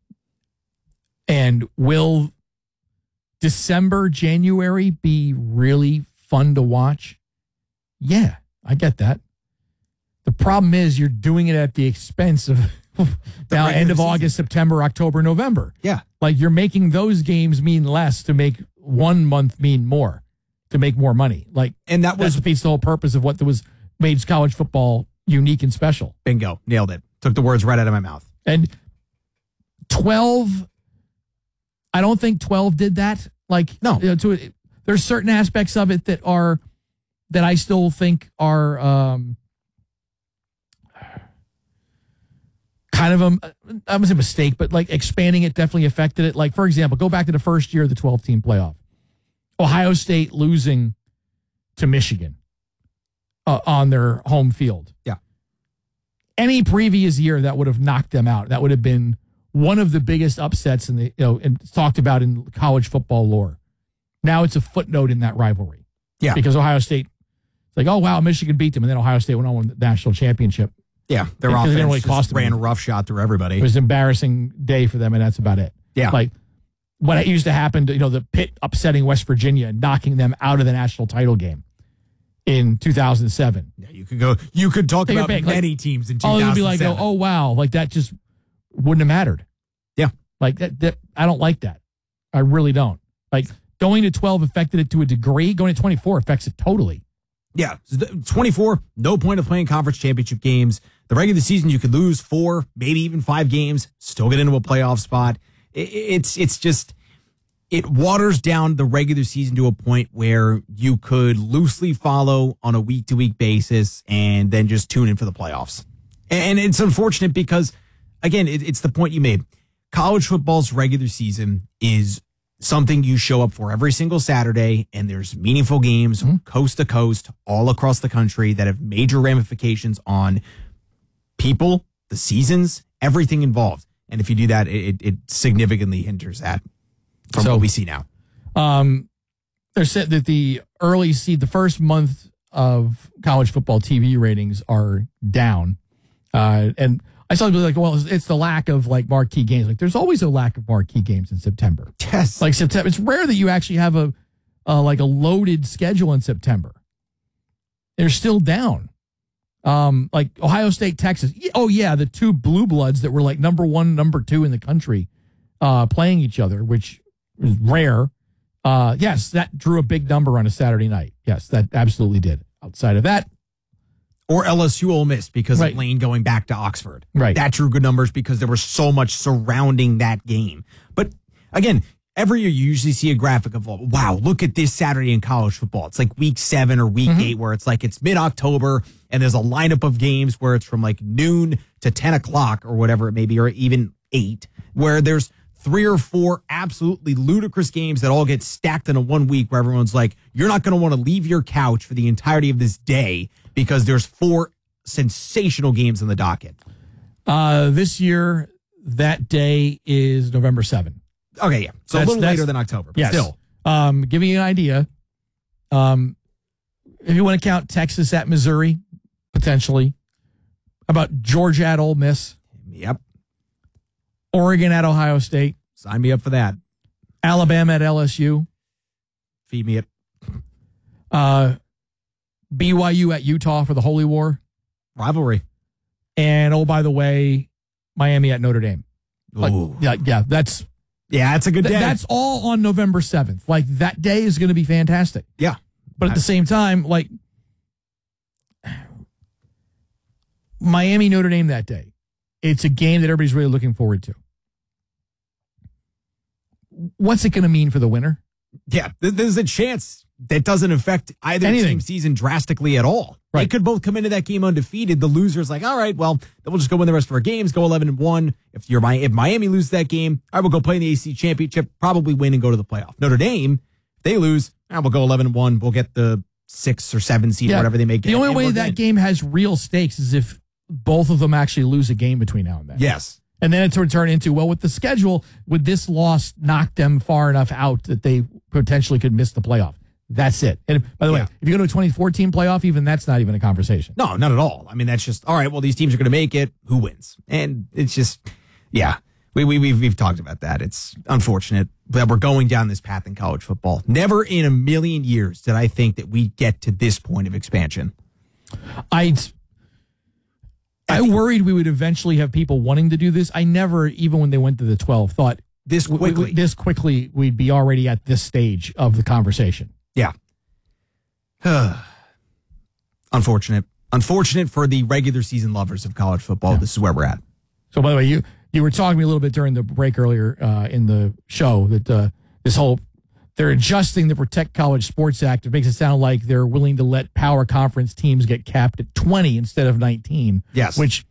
And will December, January be really fun to watch? Yeah, I get that. The problem is you're doing it at the expense of now end of August, September, October, November. Yeah. Like you're making those games mean less to make 1 month mean more, to make more money. And that defeats the whole purpose of what made college football unique and special. Bingo. Nailed it. Took the words right out of my mouth. And 12, I don't think 12 did that. No. There's certain aspects of it that I still think are kind of I wouldn't say a mistake, but expanding it definitely affected it. Like, for example, go back to the first year of the 12-team playoff. Ohio State losing to Michigan on their home field. Yeah. Any previous year that would have knocked them out. That would have been one of the biggest upsets in the and talked about in college football lore. Now it's a footnote in that rivalry. Yeah. Because Ohio State, it's like, oh wow, Michigan beat them, and then Ohio State went on with the national championship. Yeah, their offense really just ran a rough shot through everybody. It was an embarrassing day for them, and that's about it. Yeah. Like when it used to happen to, the Pitt upsetting West Virginia and knocking them out of the national title game in 2007. Yeah, you could talk about many teams in 2007. Oh, it would be like, oh wow, like that just wouldn't have mattered. Yeah. Like that I don't like that. I really don't. Like going to 12 affected it to a degree. Going to 24 affects it totally. Yeah. 24, no point of playing conference championship games. The regular season, you could lose 4, maybe even 5 games, still get into a playoff spot. It's just, it waters down the regular season to a point where you could loosely follow on a week-to-week basis and then just tune in for the playoffs. And it's unfortunate because, again, it's the point you made. College football's regular season is something you show up for every single Saturday, and there's meaningful games coast to coast all across the country that have major ramifications on people, the seasons, everything involved. And if you do that, it significantly hinders that from what we see now. They're said that the first month of college football TV ratings are down. And I saw people like, well, it's the lack of marquee games. Like there's always a lack of marquee games in September. Yes. Like September, it's rare that you actually have a loaded schedule in September. They're still down. Like Ohio State, Texas. Oh yeah, the 2 blue bloods that were number 1, number 2 in the country, playing each other, which is rare. Yes, that drew a big number on a Saturday night. Yes, that absolutely did. Outside of that, or LSU Ole Miss because of Lane going back to Oxford. Right, that drew good numbers because there was so much surrounding that game. But again, every year you usually see a graphic of, wow, look at this Saturday in college football. It's like week 7 or week 8 where it's like it's mid-October and there's a lineup of games where it's from like noon to 10 o'clock or whatever it may be, or even 8, where there's 3 or 4 absolutely ludicrous games that all get stacked into 1 week where everyone's like, you're not going to want to leave your couch for the entirety of this day because there's 4 sensational games on the docket. This year, that day is November 7th. Okay, yeah. So a little later than October, but still. Give me an idea. If you want to count Texas at Missouri, potentially. About Georgia at Ole Miss. Yep. Oregon at Ohio State. Sign me up for that. Alabama at LSU. Feed me it. BYU at Utah for the Holy War. Rivalry. And, oh, by the way, Miami at Notre Dame. That's a good day. That's all on November 7th. Like, that day is going to be fantastic. Yeah. But at the same time, like, Miami, Notre Dame that day, it's a game that everybody's really looking forward to. What's it going to mean for the winner? Yeah, there's a chance that doesn't affect either team's season drastically at all. Right. They could both come into that game undefeated. The loser's like, all right, well, then we'll just go win the rest of our games, go 11-1. If Miami loses that game, all right, we'll go play in the ACC championship, probably win and go to the playoff. Notre Dame, if they lose, all right, we'll go 11-1. We'll get the 6 or 7 seed, whatever they may get. The only way that game has real stakes is if both of them actually lose a game between now and then. Yes. And then it's to turn into, well, with the schedule, would this loss knock them far enough out that they potentially could miss the playoff? That's it. And by the way, if you go to a 2014 playoff, even that's not even a conversation. No, not at all. I mean, that's just, all right, well, these teams are going to make it. Who wins? And it's just, we've talked about that. It's unfortunate that we're going down this path in college football. Never in a million years did I think that we'd get to this point of expansion. I worried we would eventually have people wanting to do this. I never, even when they went to the 12, thought this quickly we'd be already at this stage of the conversation. Yeah. Unfortunate for the regular season lovers of college football. This is where we're at. So, by the way, you were talking to me a little bit during the break earlier in the show that they're adjusting the Protect College Sports Act. It makes it sound like they're willing to let power conference teams get capped at 20 instead of 19. Yes. Which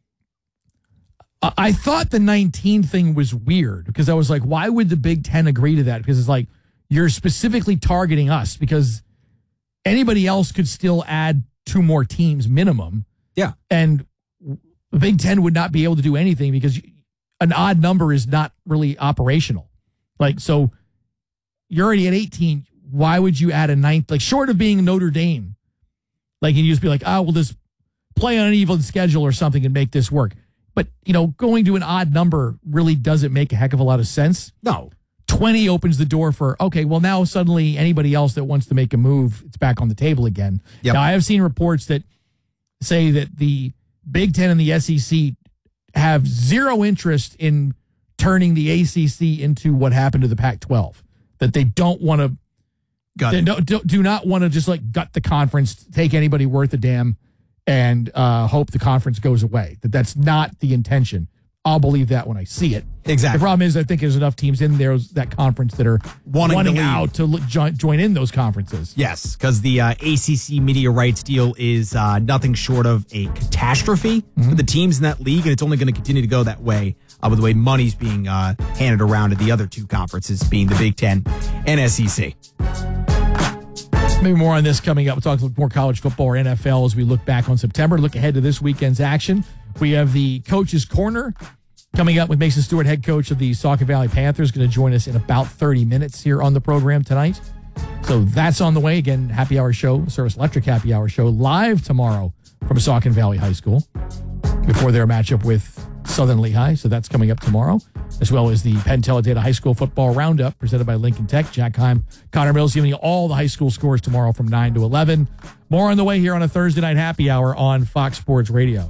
I thought the 19 thing was weird because I was like, why would the Big Ten agree to that? Because it's like, you're specifically targeting us because anybody else could still add 2 more teams minimum. Yeah. And the Big Ten would not be able to do anything because an odd number is not really operational. Like, so you're already at 18. Why would you add a 9th? Like, short of being Notre Dame, like, you just be like, we'll just play on an even schedule or something and make this work. But, going to an odd number really doesn't make a heck of a lot of sense. No. 20 opens the door for, okay, well, now suddenly anybody else that wants to make a move, it's back on the table again. Yep. Now, I have seen reports that say that the Big Ten and the SEC have zero interest in turning the ACC into what happened to the Pac-12, that they don't want to do not want to just like gut the conference, take anybody worth a damn, and hope the conference goes away. That's not the intention. I'll believe that when I see it. Exactly. The problem is I think there's enough teams in there, that conference, that are wanting out to join in those conferences. Yes, because the ACC media rights deal is nothing short of a catastrophe for the teams in that league, and it's only going to continue to go that way with the way money's being handed around to the other 2 conferences, being the Big Ten and SEC. Maybe more on this coming up. We'll talk more college football or NFL as we look back on September, look ahead to this weekend's action. We have the Coach's Corner coming up with Mason Stewart, head coach of the Saucon Valley Panthers, going to join us in about 30 minutes here on the program tonight. So that's on the way. Again, happy hour show, Service Electric happy hour show, live tomorrow from Saucon Valley High School before their matchup with Southern Lehigh. So that's coming up tomorrow, as well as the Penn Teledata High School Football Roundup presented by Lincoln Tech. Jack Heim, Connor Mills giving you all the high school scores tomorrow from 9 to 11. More on the way here on a Thursday night happy hour on Fox Sports Radio.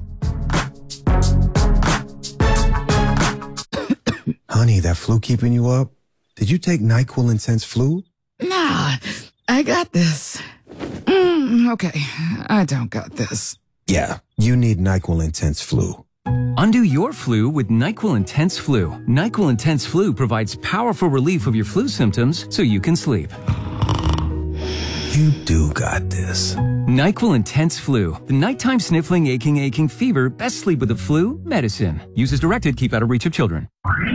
Honey, that flu keeping you up? Did you take NyQuil Intense Flu? Nah, I got this. Okay, I don't got this. Yeah, you need NyQuil Intense Flu. Undo your flu with NyQuil Intense Flu. NyQuil Intense Flu provides powerful relief of your flu symptoms so you can sleep. You do got this. NyQuil Intense Flu. The nighttime sniffling, aching fever. Best sleep with the flu medicine. Use as directed. Keep out of reach of children.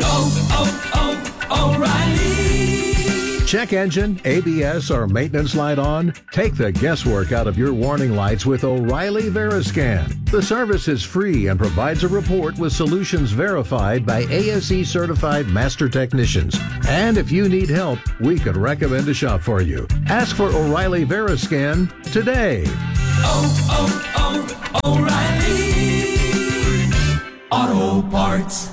O'Reilly. Check engine, ABS, or maintenance light on? Take the guesswork out of your warning lights with O'Reilly Veriscan. The service is free and provides a report with solutions verified by ASE certified master technicians. And if you need help, we could recommend a shop for you. Ask for O'Reilly Veriscan today. O'Reilly Auto Parts.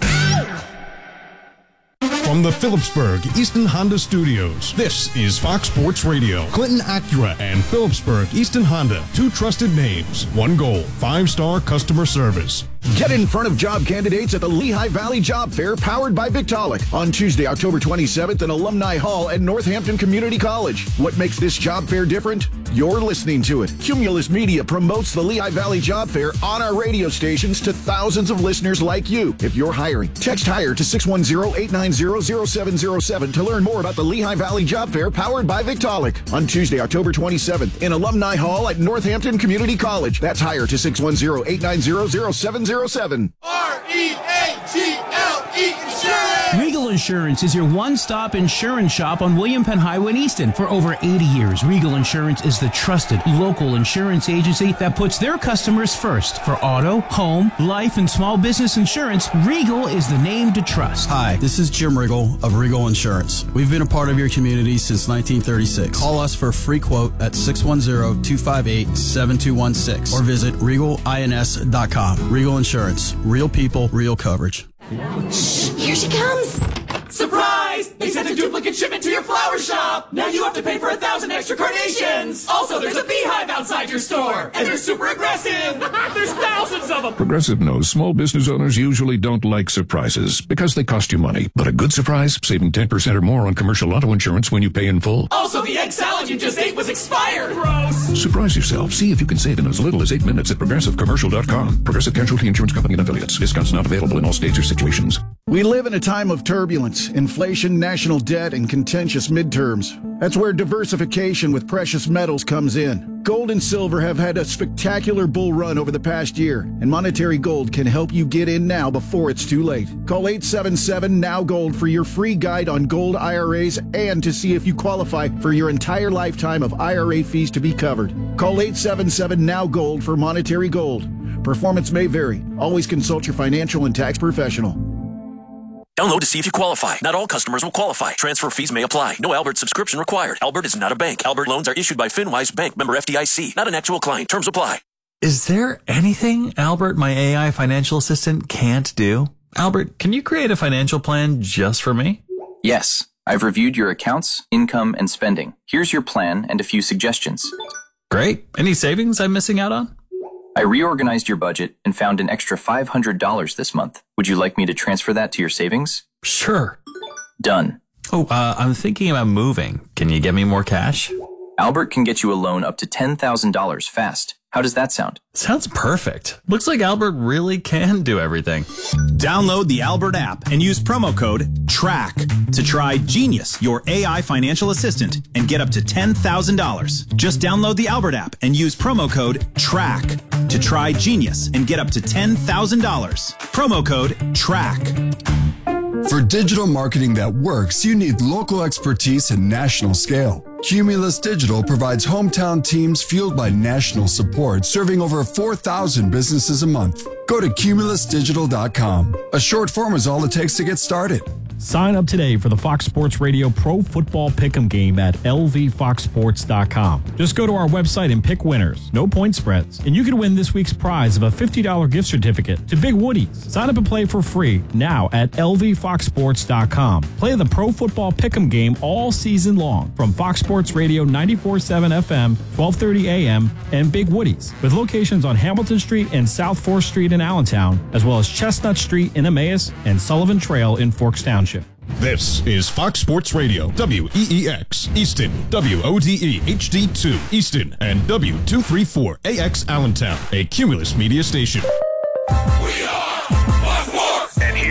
From the Phillipsburg Easton Honda Studios, this is Fox Sports Radio. Clinton Acura and Phillipsburg Easton Honda, two trusted names, one goal, 5-star customer service. Get in front of job candidates at the Lehigh Valley Job Fair powered by Victaulic on Tuesday, October 27th in Alumni Hall at Northampton Community College. What makes this job fair different? You're listening to it. Cumulus Media promotes the Lehigh Valley Job Fair on our radio stations to thousands of listeners like you. If you're hiring, text HIRE to 610-890-0707 to learn more about the Lehigh Valley Job Fair powered by Victaulic on Tuesday, October 27th in Alumni Hall at Northampton Community College. That's HIRE to 610-890-0707. R-E-A-G-L-E Insurance. Regal Insurance is your one-stop insurance shop on William Penn Highway in Easton. For over 80 years, Regal Insurance is the trusted local insurance agency that puts their customers first. For auto, home, life, and small business insurance, Regal is the name to trust. Hi, this is Jim Riggle of Regal Insurance. We've been a part of your community since 1936. Call us for a free quote at 610-258-7216 or visit regalins.com. Regal Insurance. Real people, real coverage. Shh, here she comes. Surprise! They sent a duplicate shipment to your flower shop. Now you have to pay for 1,000 extra carnations. Also, there's a beehive outside your store, and they're super aggressive. There's thousands of them. Progressive knows small business owners usually don't like surprises because they cost you money. But a good surprise, saving 10% or more on commercial auto insurance when you pay in full. Also, the egg salad you just ate was expired. Gross. Surprise yourself. See if you can save in as little as 8 minutes at ProgressiveCommercial.com. Progressive Casualty Insurance Company and Affiliates. Discounts not available in all states or situations. We live in a time of turbulence, inflation, national debt, and contentious midterms. That's where diversification with precious metals comes in. Gold and silver have had a spectacular bull run over the past year, and Monetary Gold can help you get in now before it's too late. Call 877-NOW-GOLD for your free guide on gold IRAs and to see if you qualify for your entire lifetime of IRA fees to be covered. Call 877-NOW-GOLD for Monetary Gold. Performance may vary. Always consult your financial and tax professional. Download to see if you qualify. Not all customers will qualify. Transfer fees may apply. No Albert subscription required. Albert is not a bank. Albert loans are issued by FinWise Bank, member FDIC. Not an actual client. Terms apply. Is there anything Albert, my AI financial assistant, can't do? Albert, can you create a financial plan just for me? Yes. I've reviewed your accounts, income, and spending. Here's your plan and a few suggestions. Great. Any savings I'm missing out on? I reorganized your budget and found an extra $500 this month. Would you like me to transfer that to your savings? Sure. Done. Oh, I'm thinking about moving. Can you get me more cash? Albert can get you a loan up to $10,000 fast. How does that sound? Sounds perfect. Looks like Albert really can do everything. Download the Albert app and use promo code TRACK to try Genius, your AI financial assistant, and get up to $10,000. Just download the Albert app and use promo code TRACK to try Genius and get up to $10,000. Promo code TRACK. For digital marketing that works, you need local expertise and national scale. Cumulus Digital provides hometown teams fueled by national support, serving over 4,000 businesses a month. Go to cumulusdigital.com. A short form is all it takes to get started. Sign up today for the Fox Sports Radio Pro Football Pick'em game at lvfoxsports.com. Just go to our website and pick winners. No point spreads. And you can win this week's prize of a $50 gift certificate to Big Woody's. Sign up and play for free now at lvfoxsports.com. Play the Pro Football Pick'em game all season long from Fox Sports Radio 94.7 FM, 12:30 a.m. and Big Woody's with locations on Hamilton Street and South 4th Street in Allentown, as well as Chestnut Street in Emmaus and Sullivan Trail in Forks Township. This is Fox Sports Radio, WEEX, Easton, WODE HD2, Easton, and W234AX Allentown, a Cumulus Media station. We are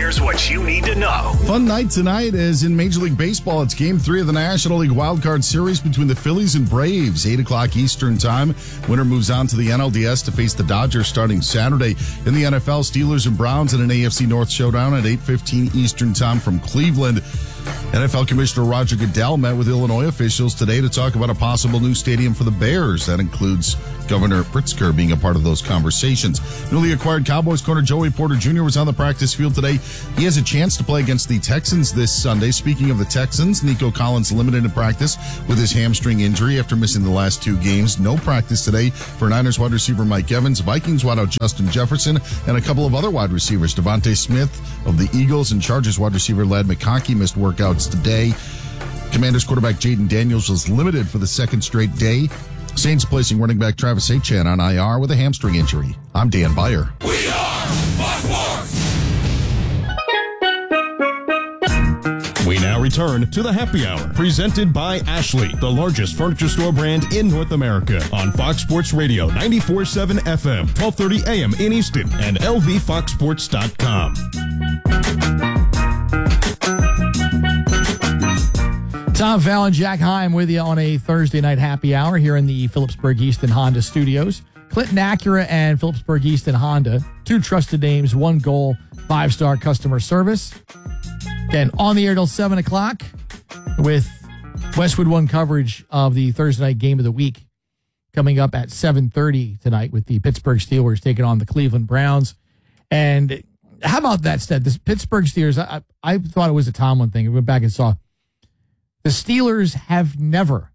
Here's what you need to know. Fun night tonight as in Major League Baseball. It's Game 3 of the National League Wildcard Series between the Phillies and Braves. 8 o'clock Eastern Time. Winner moves on to the NLDS to face the Dodgers starting Saturday. In the NFL, Steelers and Browns in an AFC North showdown at 8:15 Eastern Time from Cleveland. NFL Commissioner Roger Goodell met with Illinois officials today to talk about a possible new stadium for the Bears. That includes Governor Pritzker being a part of those conversations. Newly acquired Cowboys corner Joey Porter Jr. was on the practice field today. He has a chance to play against the Texans this Sunday. Speaking of the Texans, Nico Collins limited in practice with his hamstring injury after missing the last 2 games. No practice today for Niners wide receiver Mike Evans, Vikings wideout Justin Jefferson, and a couple of other wide receivers. Devontae Smith of the Eagles and Chargers wide receiver Ladd McConkey missed workouts today. Commanders quarterback Jaden Daniels was limited for the second straight day. Saints placing running back Travis Etienne on IR with a hamstring injury. I'm Dan Beyer. We are Fox Sports. We now return to the Happy Hour, presented by Ashley, the largest furniture store brand in North America, on Fox Sports Radio 94.7 FM, 1230 AM in Easton, and lvfoxsports.com. Tom Fallon, Jack Heim with you on a Thursday night happy hour here in the Phillipsburg Easton Honda studios. Clinton Acura and Phillipsburg Easton Honda, 2 trusted names, 1 goal, 5-star customer service. Again, on the air till 7 o'clock with Westwood One coverage of the Thursday night game of the week coming up at 7:30 tonight with the Pittsburgh Steelers taking on the Cleveland Browns. And how about that stat? This Pittsburgh Steelers, I thought it was a Tomlin thing. I went back and saw the Steelers have never,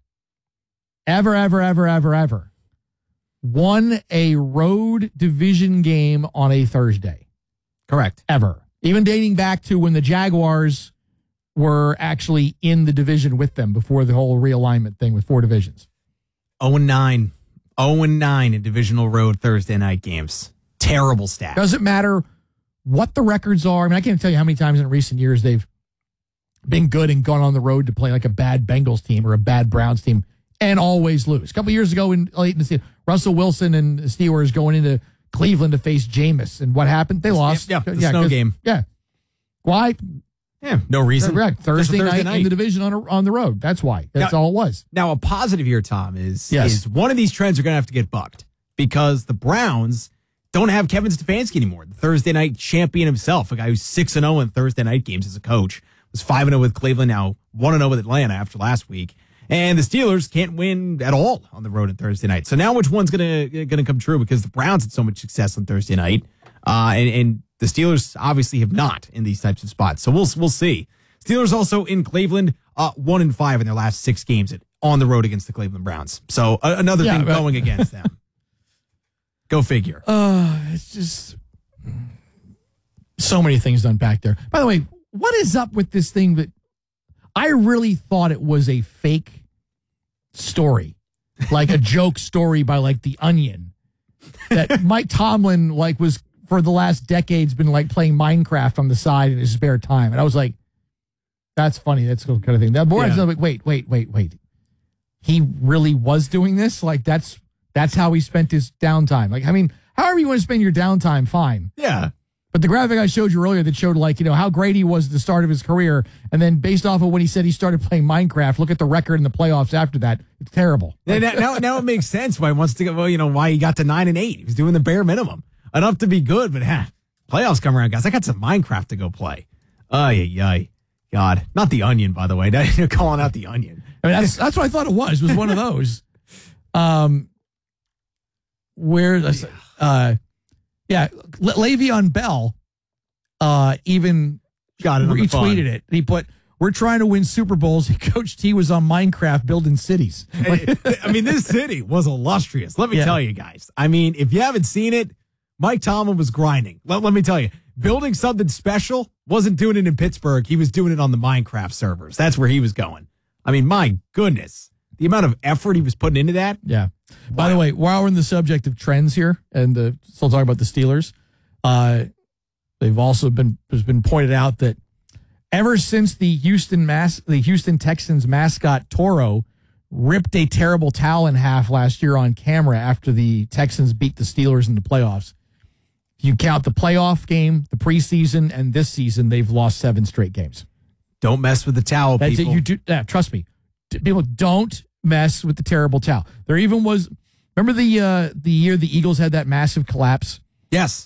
ever won a road division game on a Thursday. Correct. Ever. Even dating back to when the Jaguars were actually in the division with them before the whole realignment thing with 4 divisions. 0-9. 0-9 in divisional road Thursday night games. Terrible stat. Doesn't matter what the records are. I mean, I can't tell you how many times in recent years they've been good and gone on the road to play like a bad Bengals team or a bad Browns team and always lose. A couple of years ago late in the season, Russell Wilson and the Steelers going into Cleveland to face Jameis. And what happened? They lost. Yeah, the snow game. Yeah. Why? Yeah, no reason. Right. Thursday night in the division on the road. That's why. That's all it was. Now, a positive here, Tom, is one of these trends are going to have to get bucked because the Browns don't have Kevin Stefanski anymore. The Thursday night champion himself, a guy who's 6-0 in Thursday night games as a coach, was 5-0 with Cleveland, now 1-0 with Atlanta after last week. And the Steelers can't win at all on the road on Thursday night. So now which one's gonna come true? Because the Browns had so much success on Thursday night, and the Steelers obviously have not in these types of spots. So we'll see. Steelers also in Cleveland, 1-5 in their last 6 games on the road against the Cleveland Browns. So another thing going against them. Go figure. It's just so many things to unpack there. By the way, what is up with this thing that I really thought it was a fake story, like a joke story by like The Onion, that Mike Tomlin was for the last decades been playing Minecraft on the side in his spare time. And I was like, that's funny. That's the kind of thing. That boy, I was like, wait. He really was doing this? That's how he spent his downtime. However you want to spend your downtime, fine. Yeah. But the graphic I showed you earlier that showed how great he was at the start of his career, and then based off of when he said he started playing Minecraft, look at the record in the playoffs after that. It's terrible. Now it makes sense why he wants to go. Why he got to 9-8. He was doing the bare minimum, enough to be good. But playoffs come around, guys. I got some Minecraft to go play. Ay. God, not The Onion, by the way. You're calling out The Onion. I mean, that's what I thought it was. It was one of those. Le'Veon Bell even got it. Retweeted it. He put, "We're trying to win Super Bowls. Coach T was on Minecraft building cities." This city was illustrious. Let me tell you guys. If you haven't seen it, Mike Tomlin was grinding. Let me tell you, building something special, wasn't doing it in Pittsburgh. He was doing it on the Minecraft servers. That's where he was going. My goodness, the amount of effort he was putting into that. Yeah. By the way, while we're in the subject of trends here and still talking about the Steelers, they've also has been pointed out that ever since the Houston Texans mascot Toro ripped a terrible towel in half last year on camera after the Texans beat the Steelers in the playoffs, If you count the playoff game, the preseason, and this season, they've lost 7 straight games. Don't mess with the towel, That's people. it. You do. Trust me. People, don't mess with the terrible towel. There even was. Remember the year the Eagles had that massive collapse? Yes.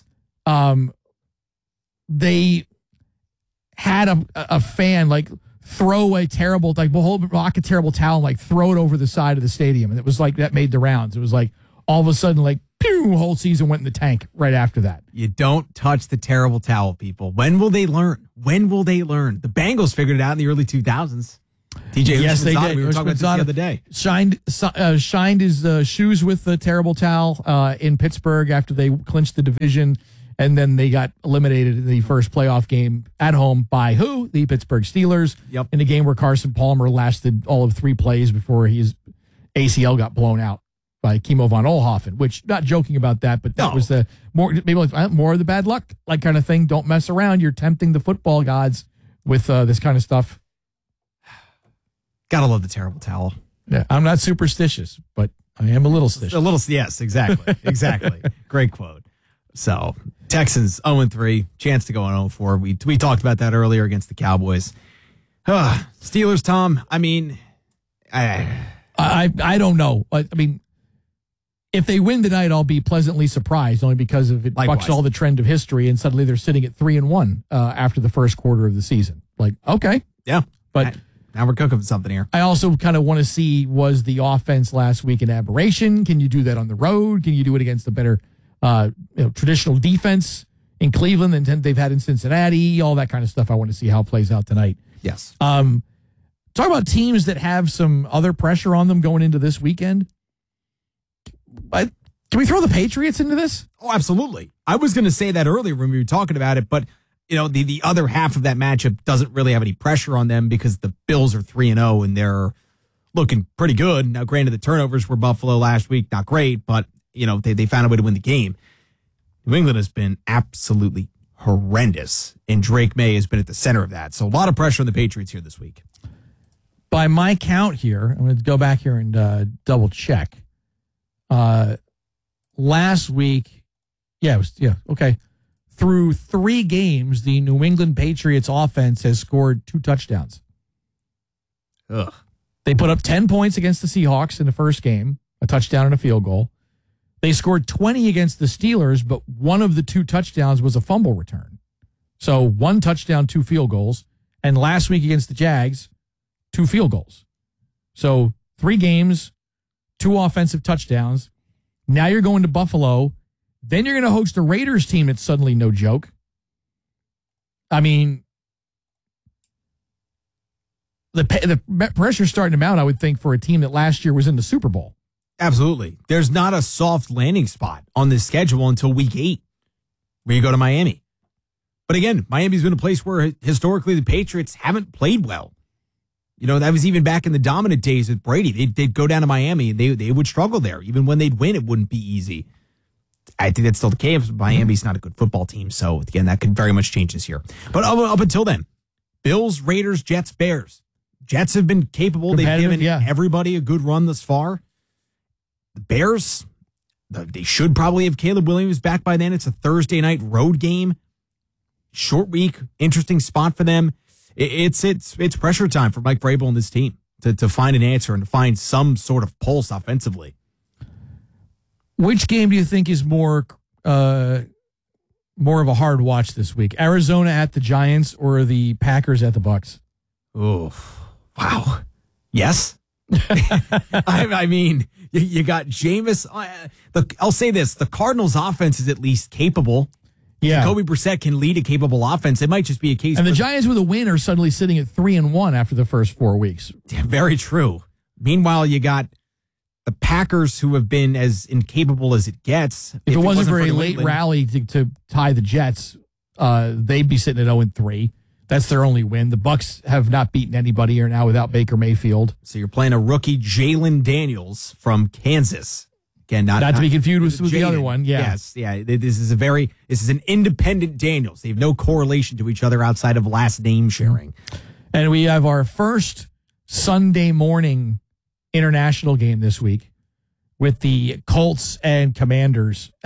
They had a fan like throw a terrible, like rock a terrible towel and like throw it over the side of the stadium, and it was like that made the rounds. It was like all of a sudden, like pew, whole season went in the tank right after that. You don't touch the terrible towel, people. When will they learn? When will they learn? The Bengals figured it out in the early 2000s. TJ, yes, they did. We were talking about this the other day. Shined his shoes with the terrible towel in Pittsburgh after they clinched the division, and then they got eliminated in the first playoff game at home by who? The Pittsburgh Steelers. Yep. In a game where Carson Palmer lasted all of 3 plays before his ACL got blown out by Kimo von Oelhoffen. Which, not joking about that, but that was the more of the bad luck like kind of thing. Don't mess around. You're tempting the football gods with this kind of stuff. Gotta love the terrible towel. Yeah, I'm not superstitious, but I am a little stitious. A little, yes, exactly. Exactly. Great quote. So, Texans 0-3, chance to go on 0-4. We talked about that earlier against the Cowboys. Steelers, Tom, I mean, I don't know. I mean, if they win tonight, I'll be pleasantly surprised, only because of it bucks all the trend of history, and suddenly they're sitting at 3-1 after the first quarter of the season. Like, okay. Yeah. But now we're cooking something here. I also kind of want to see, was the offense last week an aberration? Can you do that on the road? Can you do it against a better traditional defense in Cleveland than they've had in Cincinnati? All that kind of stuff. I want to see how it plays out tonight. Yes. Talk about teams that have some other pressure on them going into this weekend. Can we throw the Patriots into this? Oh, absolutely. I was going to say that earlier when we were talking about it, but the other half of that matchup doesn't really have any pressure on them because the Bills are 3-0 and they're looking pretty good. Now, granted, the turnovers were Buffalo last week, not great, but they found a way to win the game. New England has been absolutely horrendous, and Drake May has been at the center of that. So a lot of pressure on the Patriots here this week. By my count here, I'm going to go back here and double check. Last week, okay. Through 3 games, the New England Patriots offense has scored 2 touchdowns. Ugh. They put up 10 points against the Seahawks in the first game, a touchdown and a field goal. They scored 20 against the Steelers, but one of the 2 touchdowns was a fumble return. So 1 touchdown, 2 field goals. And last week against the Jags, 2 field goals. So 3 games, 2 offensive touchdowns. Now you're going to Buffalo. Then you're going to host a Raiders team that's suddenly no joke. I mean, the pressure's starting to mount, I would think, for a team that last year was in the Super Bowl. Absolutely. There's not a soft landing spot on this schedule until week 8, where you go to Miami. But again, Miami's been a place where historically the Patriots haven't played well. That was even back in the dominant days with Brady. They'd go down to Miami and they would struggle there. Even when they'd win, it wouldn't be easy. I think that's still the case. Miami's not a good football team. So, again, that could very much change this year. But up until then, Bills, Raiders, Jets, Bears. Jets have been capable. They've given everybody a good run thus far. The Bears, they should probably have Caleb Williams back by then. It's a Thursday night road game. Short week, interesting spot for them. It's pressure time for Mike Vrabel and this team to find an answer and to find some sort of pulse offensively. Which game do you think is more of a hard watch this week? Arizona at the Giants or the Packers at the Bucs? Oh, wow. Yes. I mean, you got Jameis. I'll say this. The Cardinals offense is at least capable. Yeah. Jacoby Brissett can lead a capable offense. It might just be a case. And the Giants with a win are suddenly sitting at 3-1 after the first 4 weeks. Very true. Meanwhile, you got the Packers, who have been as incapable as it gets. If it wasn't for a late rally to tie the Jets, they'd be sitting at 0-3. That's their only win. The Bucs have not beaten anybody here now without Baker Mayfield. So you're playing a rookie, Jalen Daniels from Kansas. Again, not to be confused with the other one. Yeah. Yes. Yeah. This is an independent Daniels. They have no correlation to each other outside of last name sharing. And we have our first Sunday morning international game this week with the Colts and Commanders at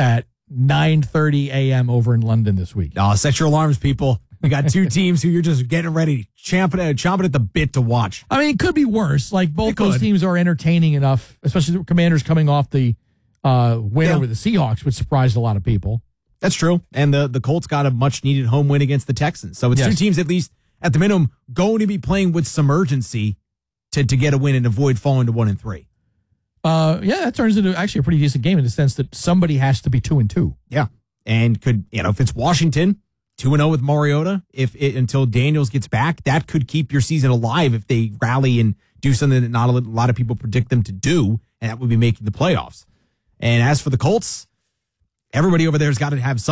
9:30 a.m. over in London this week. Oh, set your alarms, people. We got two teams who you're just getting ready, chomping at the bit to watch. I mean, it could be worse. Like, both those teams are entertaining enough, especially the Commanders coming off the win over the Seahawks, which surprised a lot of people. That's true. And the Colts got a much-needed home win against the Texans. So it's two teams, at least, at the minimum, going to be playing with some urgency to get a win and avoid falling to 1-3. That turns into actually a pretty decent game in the sense that somebody has to be 2-2. Yeah. And could, if it's Washington, 2-0 with Mariota, until Daniels gets back, that could keep your season alive if they rally and do something that not a lot of people predict them to do, and that would be making the playoffs. And as for the Colts, everybody over there has got to have some